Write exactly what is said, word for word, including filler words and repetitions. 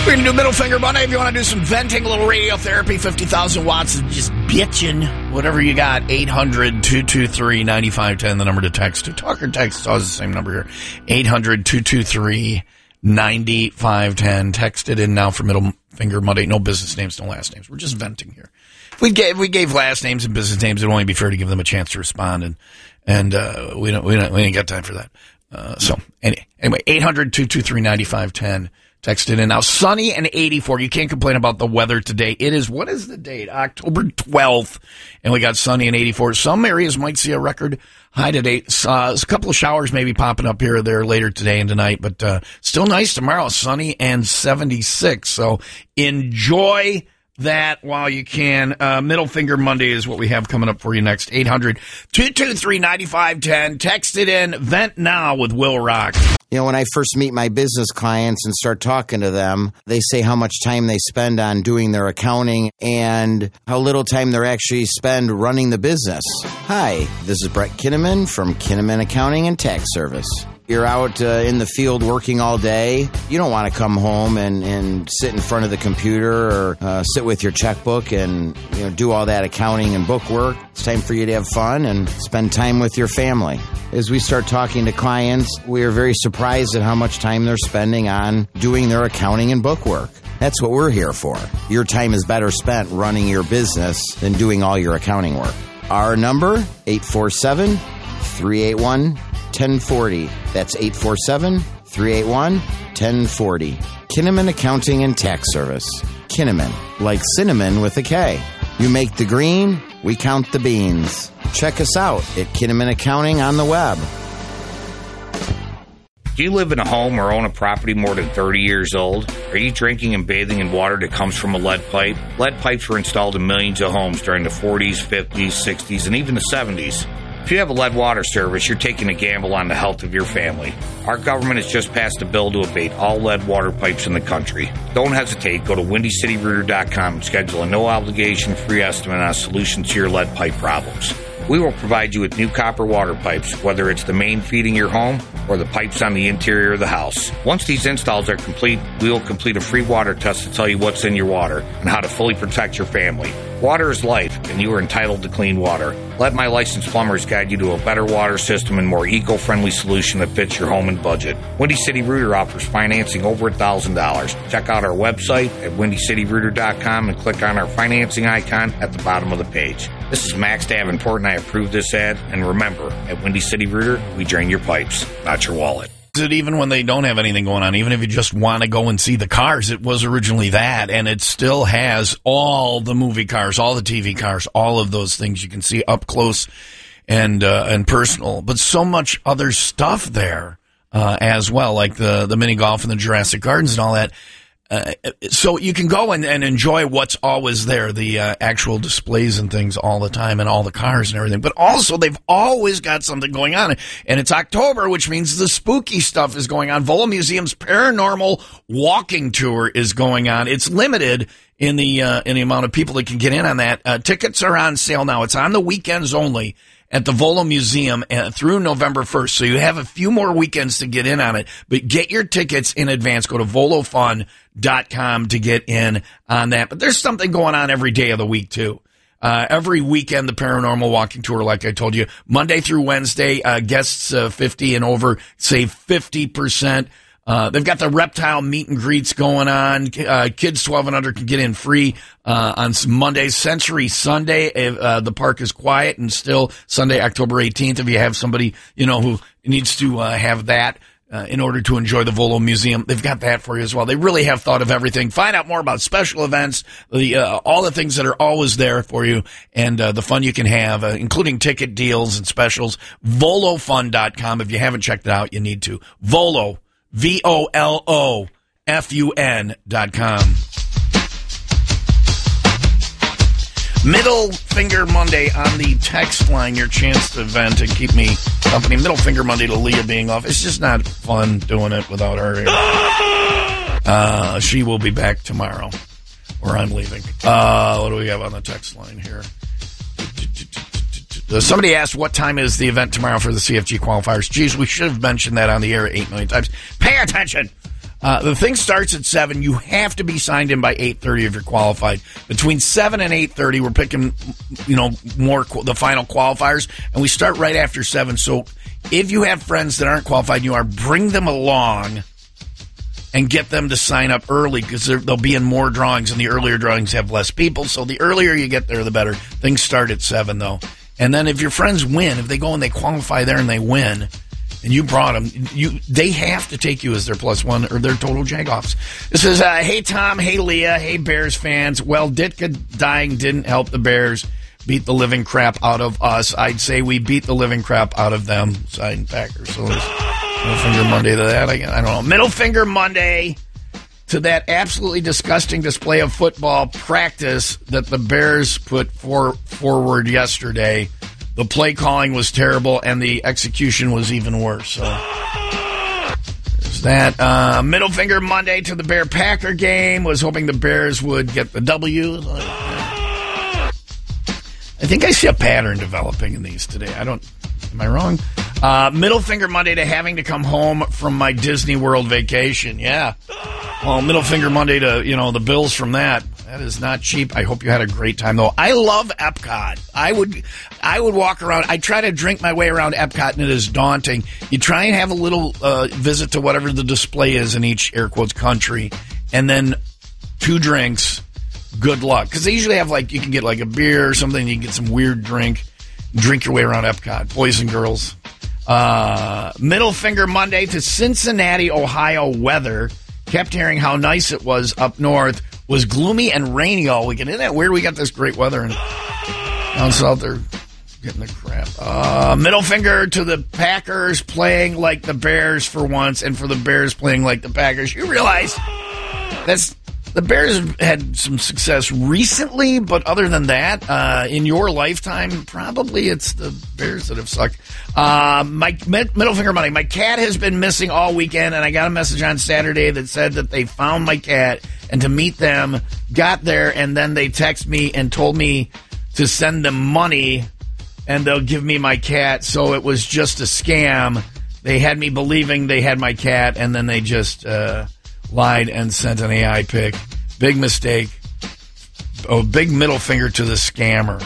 We're going to do Middle Finger Monday. If you want to do some venting, a little radiotherapy, fifty thousand watts of just bitching, whatever you got, eight hundred, two two three, nine five one zero, the number to text to. Talk or text, it's always the same number here, eight hundred, two two three, nine five one zero. Text it in now for Middle Finger Monday. No business names, no last names. We're just venting here. If we gave, if we gave last names and business names, it would only be fair to give them a chance to respond, and and uh, we don't we don't we ain't got time for that. Uh, so anyway, anyway, eight hundred, two two three, nine five one zero. Text it in now. Sunny and eighty-four. You can't complain about the weather today. It is, what is the date? October twelfth. And we got sunny and eighty-four. Some areas might see a record high today. Uh, there's a couple of showers maybe popping up here or there later today and tonight, but uh, still nice tomorrow. Sunny and seventy-six. So enjoy that while you can. Uh, Middle Finger Monday is what we have coming up for you next. eight hundred, two two three, nine five one zero. Text it in. Vent now with Will Rock. You know, when I first meet my business clients and start talking to them, they say how much time they spend on doing their accounting and how little time they actually spend running the business. Hi, this is Brett Kinnaman from Kinnaman Accounting and Tax Service. You're out uh, in the field working all day. You don't want to come home and, and sit in front of the computer or uh, sit with your checkbook and, you know, do all that accounting and book work. It's time for you to have fun and spend time with your family. As we start talking to clients, we are very surprised at how much time they're spending on doing their accounting and book work. That's what we're here for. Your time is better spent running your business than doing all your accounting work. Our number, eight four seven, three eight one, one zero four zero. That's eight four seven, three eight one, one zero four zero. Kinnaman Accounting and Tax Service. Kinnaman, like cinnamon with a K. You make the green, we count the beans. Check us out at Kinnaman Accounting on the web. Do you live in a home or own a property more than thirty years old? Are you drinking and bathing in water that comes from a lead pipe? Lead pipes were installed in millions of homes during the forties, fifties, sixties, and even the seventies. If you have a lead water service, you're taking a gamble on the health of your family. Our government has just passed a bill to abate all lead water pipes in the country. Don't hesitate. Go to windy city rooter dot com and schedule a no-obligation free estimate on a solution to your lead pipe problems. We will provide you with new copper water pipes, whether it's the main feeding your home or the pipes on the interior of the house. Once these installs are complete, we will complete a free water test to tell you what's in your water and how to fully protect your family. Water is life, and you are entitled to clean water. Let my licensed plumbers guide you to a better water system and more eco-friendly solution that fits your home and budget. Windy City Rooter offers financing over one thousand dollars. Check out our website at windy city rooter dot com and click on our financing icon at the bottom of the page. This is Max Davenport, and I approve this ad. And remember, at Windy City Rooter, we drain your pipes, not your wallet. It even when they don't have anything going on, even if you just want to go and see the cars, it was originally that, and it still has all the movie cars, all the T V cars, all of those things you can see up close and uh, and personal, but so much other stuff there uh, as well, like the the mini golf and the Jurassic Gardens and all that. Uh, so you can go and, and enjoy what's always there, the uh, actual displays and things all the time and all the cars and everything. But also they've always got something going on. And it's October, which means the spooky stuff is going on. Volo Museum's Paranormal Walking Tour is going on. It's limited in the uh, in the amount of people that can get in on that. Uh, tickets are on sale now. It's on the weekends only at the Volo Museum uh, through November first. So you have a few more weekends to get in on it. But get your tickets in advance. Go to volo fun dot com to get in on that. But there's something going on every day of the week, too. Uh, every weekend, the Paranormal Walking Tour, like I told you, Monday through Wednesday, uh, guests uh, fifty and over save fifty percent. Uh, they've got the reptile meet and greets going on. Uh, kids twelve and under can get in free, uh, on Mondays. Sensory Sunday, uh, the park is quiet and still Sunday, October eighteenth. If you have somebody, you know, who needs to, uh, have that, uh, in order to enjoy the Volo Museum, they've got that for you as well. They really have thought of everything. Find out more about special events, the, uh, all the things that are always there for you and, uh, the fun you can have, uh, including ticket deals and specials. volo fun dot com. If you haven't checked it out, you need to. Volo. V O L O F U N dot com. Middle Finger Monday on the text line. Your chance to vent and keep me company. Middle Finger Monday to Leah being off. It's just not fun doing it without her here. Uh, she will be back tomorrow, or I'm leaving. Uh, what do we have on the text line here? Somebody asked what time is the event tomorrow for the C F G qualifiers. Geez, we should have mentioned that on the air eight million times. Pay attention. Uh, the thing starts at seven. You have to be signed in by eight thirty if you're qualified. Between seven and eight thirty, we're picking, you know, more the final qualifiers, and we start right after seven. So if you have friends that aren't qualified, you are bring them along and get them to sign up early because they'll be in more drawings, and the earlier drawings have less people. So the earlier you get there, the better. Things start at seven, though. And then if your friends win, if they go and they qualify there and they win, and you brought them, you they have to take you as their plus one or their total jagoffs. This is, uh, hey, Tom, hey, Leah, hey, Bears fans. Well, Ditka dying didn't help the Bears beat the living crap out of us. I'd say we beat the living crap out of them. Sign Packers. So there's Middle Finger Monday to that. I, I don't know. Middle Finger Monday to that absolutely disgusting display of football practice that the Bears put for, forward yesterday. The play calling was terrible, and the execution was even worse. So there's that. Uh, Middle Finger Monday to the Bear-Packer game. Was hoping the Bears would get the W. I think I see a pattern developing in these today. I don't... Am I wrong? Uh, Middle Finger Monday to having to come home from my Disney World vacation. Yeah. Well, Middle Finger Monday to, you know, the bills from that. That is not cheap. I hope you had a great time, though. I love Epcot. I would I would walk around. I try to drink my way around Epcot, and it is daunting. You try and have a little uh, visit to whatever the display is in each, air quotes, country, and then two drinks. Good luck. Because they usually have, like, you can get, like, a beer or something. You can get some weird drink. Drink your way around Epcot. Boys and girls. Uh, Middle Finger Monday to Cincinnati, Ohio weather. Kept hearing how nice it was up north. Was gloomy and rainy all weekend. Isn't that weird? We got this great weather, and down south they're getting the crap. Uh, middle finger to the Packers playing like the Bears for once, and for the Bears playing like the Packers. You realize that's the Bears had some success recently, but other than that, uh, in your lifetime, probably it's the Bears that have sucked. Uh, my middle finger money. My cat has been missing all weekend, and I got a message on Saturday that said that they found my cat. And to meet them, got there, and then they text me and told me to send them money, and they'll give me my cat. So it was just a scam. They had me believing they had my cat, and then they just uh, lied and sent an A I pic. Big mistake. Oh, big middle finger to the scammer.